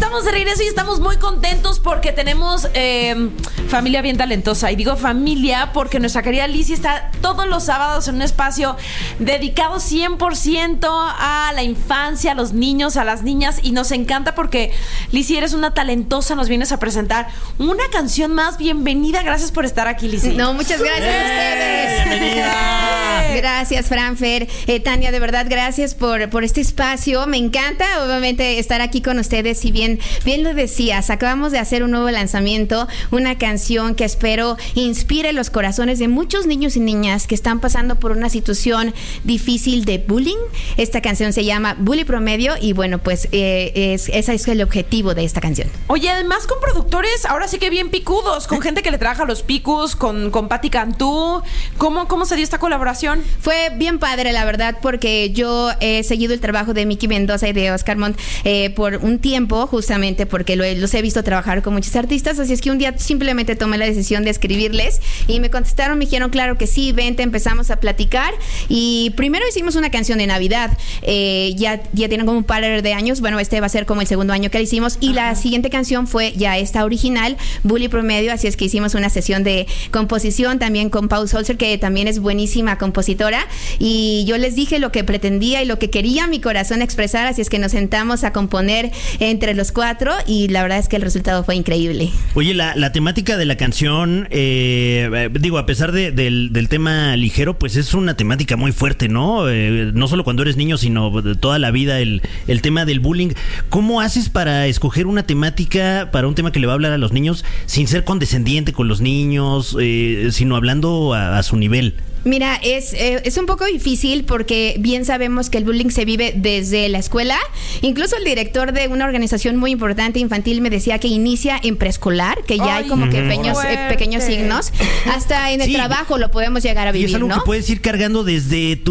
estamos de regreso y estamos muy contentos porque tenemos familia bien talentosa. Y digo familia porque nuestra querida Lizzy está todos los sábados en un espacio dedicado 100% a la infancia, a los niños, a las niñas. Y nos encanta porque, Lizzy, eres una talentosa. Nos vienes a presentar una canción más. Bienvenida. Gracias por estar aquí, Lizzy. No, muchas gracias a ustedes. Bienvenida. Gracias, Franfer. Tania, de verdad, gracias por este espacio. Me encanta, obviamente, estar aquí con ustedes. Si bien lo decías, acabamos de hacer un nuevo lanzamiento, una canción que espero inspire los corazones de muchos niños y niñas que están pasando por una situación difícil de bullying. Esta canción se llama Bully Promedio y bueno, pues ese es el objetivo de esta canción. Oye, además con productores, ahora sí que bien picudos, con gente que le trabaja los picus, con Patti Cantú. ¿Cómo se dio esta colaboración? Fue bien padre, la verdad, porque yo he seguido el trabajo de Miki Mendoza y de Oscar Montt por un tiempo, justamente porque los he visto trabajar con muchos artistas, así es que un día simplemente tomé la decisión de escribirles y me contestaron, me dijeron, claro que sí, vente, empezamos a platicar y primero hicimos una canción de Navidad, ya tienen como un par de años, bueno, este va a ser como el segundo año que la hicimos y la siguiente canción fue ya esta original, Bully Promedio, así es que hicimos una sesión de composición también con Pau Solser, que también es buenísima compositora, y yo les dije lo que pretendía y lo que quería mi corazón expresar, así es que nos sentamos a componer entre los cuatro y la verdad es que el resultado fue increíble. Oye, la temática de la canción, digo, a pesar del tema ligero, pues es una temática muy fuerte, ¿no? No solo cuando eres niño, sino toda la vida, el tema del bullying. ¿Cómo haces para escoger una temática, para un tema que le va a hablar a los niños, sin ser condescendiente con los niños, sino hablando a su nivel? Mira, es un poco difícil porque bien sabemos que el bullying se vive desde la escuela. Incluso el director de una organización muy importante infantil me decía que inicia en preescolar, que ya hay como que pequeños signos. Hasta en el trabajo lo podemos llegar a vivir, y es algo ¿no? que puedes ir cargando desde tu